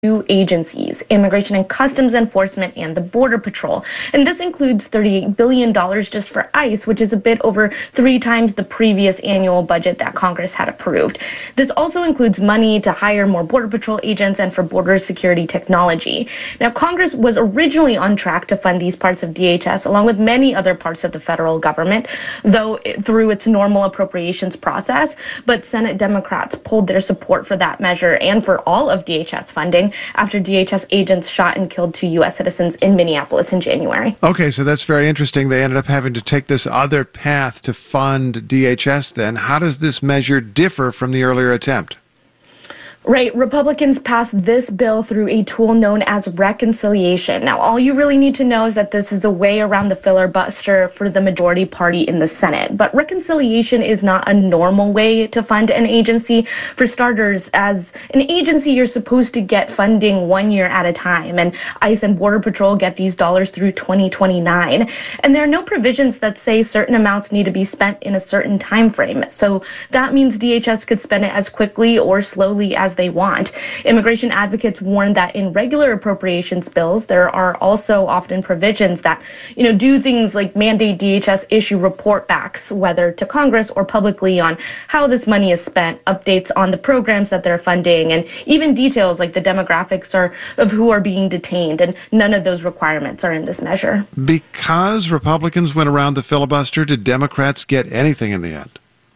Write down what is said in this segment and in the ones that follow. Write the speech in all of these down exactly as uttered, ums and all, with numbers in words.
two agencies, Immigration and Customs Enforcement and the Border Patrol. And this includes thirty-eight billion dollars just for ICE, which is a bit over three times the previous annual budget that Congress had approved. This also includes money to hire more Border Patrol agents and for border security technology. Now, Congress was originally on track to fund these parts of D H S along with many other parts of the federal government, though through its normal appropriations process. But Senate Democrats pulled their support for that measure and for all of D H S funding after D H S agents shot and killed two U S citizens in Minneapolis in January. Okay, so that's very interesting. They ended up having to take this other path to fund D H S then. How does this measure differ from the earlier attempt? Right. Republicans passed this bill through a tool known as reconciliation. Now, all you really need to know is that this is a way around the filibuster for the majority party in the Senate. But reconciliation is not a normal way to fund an agency. For starters, as an agency, you're supposed to get funding one year at a time. And ICE and Border Patrol get these dollars through twenty twenty-nine. And there are no provisions that say certain amounts need to be spent in a certain time frame. So that means D H S could spend it as quickly or slowly as they want. Immigration advocates warn that in regular appropriations bills, there are also often provisions that, you know, do things like mandate D H S issue report backs, whether to Congress or publicly, on how this money is spent, updates on the programs that they're funding, and even details like the demographics are of who are being detained. And none of those requirements are in this measure. Because Republicans went around the filibuster, did Democrats get anything in the end?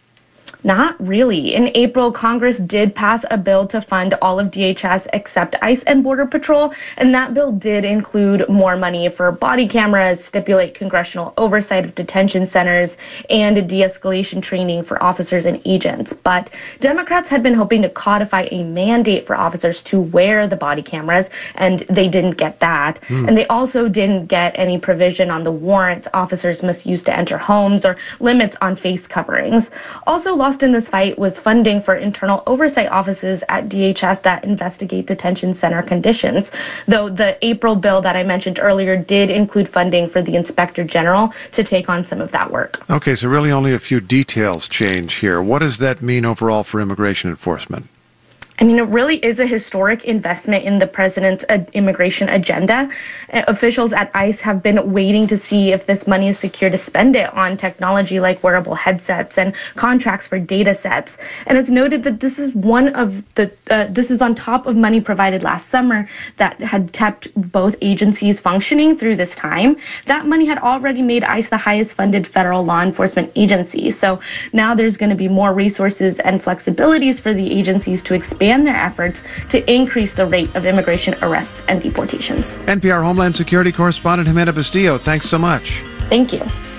Not really. In April, Congress did pass a bill to fund all of D H S except ICE and Border Patrol, and that bill did include more money for body cameras, stipulate congressional oversight of detention centers, and de-escalation training for officers and agents. But Democrats had been hoping to codify a mandate for officers to wear the body cameras, and they didn't get that. Mm. And they also didn't get any provision on the warrants officers must use to enter homes or limits on face coverings. Also lost in this fight was funding for internal oversight offices at D H S that investigate detention center conditions, though the April bill that I mentioned earlier did include funding for the Inspector General to take on some of that work. Okay, so really only a few details change here. What does that mean overall for immigration enforcement? I mean, it really is a historic investment in the president's uh, immigration agenda. Uh, officials at ICE have been waiting to see if this money is secure to spend it on technology like wearable headsets and contracts for data sets. And it's noted that this is one of the, uh, this is on top of money provided last summer that had kept both agencies functioning through this time. That money had already made ICE the highest funded federal law enforcement agency. So now there's going to be more resources and flexibilities for the agencies to expand their efforts to increase the rate of immigration arrests and deportations. N P R Homeland Security correspondent Jimena Bustillo, thanks so much. Thank you.